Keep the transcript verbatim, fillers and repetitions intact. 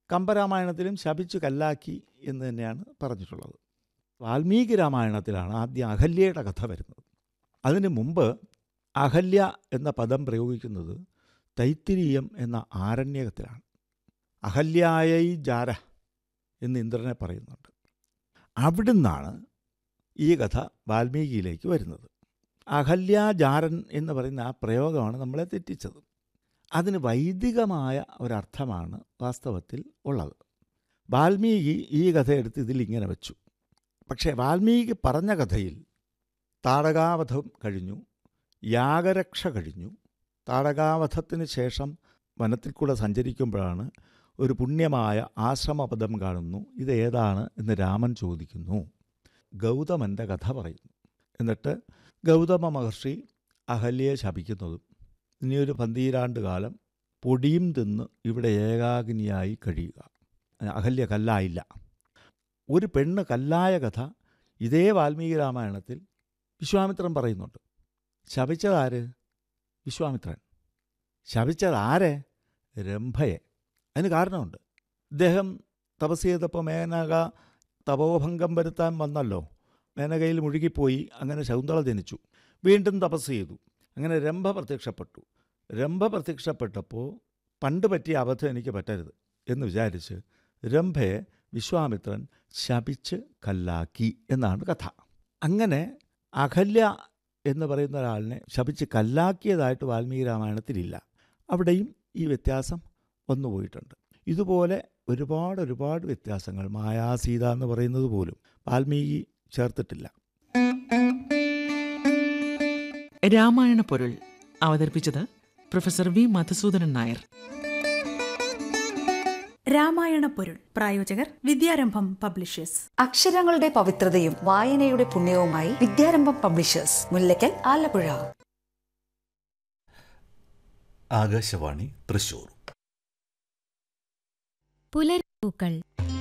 കമ്പരാമായണത്തിലും ശപിച്ചു കല്ലാക്കി എന്ന് തന്നെയാണ് പറഞ്ഞിട്ടുള്ളത്. വാൽമീകി രാമായണത്തിലാണ് ആദ്യം അഹല്യയുടെ കഥ വരുന്നത്. അതിനു മുമ്പ് അഹല്യ എന്ന പദം പ്രയോഗിക്കുന്നത് തൈത്തിരീയം എന്ന ആരണ്യകത്തിലാണ്. അഹല്യായൈ ജാര എന്ന് ഇന്ദ്രനെ പറയുന്നുണ്ട്. അവിടുന്നാണ് ഈ കഥ വാൽമീകിയിലേക്ക് വരുന്നത്. അഹല്യാജാരൻ എന്ന് പറയുന്ന ആ പ്രയോഗമാണ് നമ്മളെ തെറ്റിച്ചത്. അതിന് വൈദികമായ ഒരർത്ഥമാണ് വാസ്തവത്തിൽ ഉള്ളത്. വാൽമീകി ഈ കഥയെടുത്ത് ഇതിലിങ്ങനെ വെച്ചു. പക്ഷേ വാൽമീകി പറഞ്ഞ കഥയിൽ താടകാവധം കഴിഞ്ഞു, യാഗരക്ഷ കഴിഞ്ഞു. താടകാവധത്തിന് ശേഷം വനത്തിൽ കൂടെ സഞ്ചരിക്കുമ്പോഴാണ് ഒരു പുണ്യമായ ആശ്രമപദം കാണുന്നു. ഇതേതാണ് എന്ന് രാമൻ ചോദിക്കുന്നു. ഗൗതമൻ്റെ കഥ പറയുന്നു. എന്നിട്ട് ഗൗതമ മഹർഷി അഹല്യയെ ശപിക്കുന്നതും ഇനിയൊരു പന്തീരാണ്ട് കാലം പൊടിയും തിന്ന് ഇവിടെ ഏകാഗ്നിയായി കഴിയുക. അഹല്യ കല്ലായില്ല. ഒരു പെണ്ണ് കല്ലായ കഥ ഇതേ വാൽമീകി രാമായണത്തിൽ വിശ്വാമിത്രൻ പറയുന്നുണ്ട്. ശപിച്ചതാര്? വിശ്വാമിത്രൻ. ശപിച്ചതാരെ? രംഭയെ. അതിന് കാരണമുണ്ട്. ഇദ്ദേഹം തപസ് ചെയ്തപ്പോൾ മേനക തപോഭംഗം വരുത്താൻ വന്നല്ലോ. മേനകയിൽ മുഴുകിപ്പോയി. അങ്ങനെ ശകുന്തള ജനിച്ചു. വീണ്ടും തപസ് ചെയ്തു. അങ്ങനെ രംഭ പ്രത്യക്ഷപ്പെട്ടു. രംഭ പ്രത്യക്ഷപ്പെട്ടപ്പോൾ പണ്ട് പറ്റിയ അബദ്ധം എനിക്ക് പറ്റരുത് എന്ന് വിചാരിച്ച് രംഭയെ വിശ്വാമിത്രൻ ശപിച്ച് കല്ലാക്കി എന്നാണ് കഥ. അങ്ങനെ അഹല്യ എന്ന് പറയുന്ന ഒരാളിനെ ശപിച്ച് കല്ലാക്കിയതായിട്ട് വാൽമീകി രാമായണത്തിലില്ല. അവിടെയും ഈ വ്യത്യാസം വന്നുപോയിട്ടുണ്ട്. ഇതുപോലെ ഒരുപാട് ഒരുപാട് വ്യത്യാസങ്ങൾ മായാസീത എന്ന് പറയുന്നത് പോലും വാൽമീകി ചേർത്തിട്ടില്ല. രാമായണ പൊരുൾ അവതരിപ്പിച്ചത് പ്രൊഫസർ വി മധുസൂദനൻ നായർ. രാമായണ പൊരുൾ പ്രായോജകർ വിദ്യാരംഭം പബ്ലിഷേഴ്സ്. അക്ഷരങ്ങളുടെ പവിത്രതയും വായനയുടെ പുണ്യവുമായി വിദ്യാരംഭം പബ്ലിഷേഴ്സ്, മുല്ലക്കൽ, ആലപ്പുഴ. ആകാശവാണി തൃശൂർ. പുലർപ്പൂക്കൾ.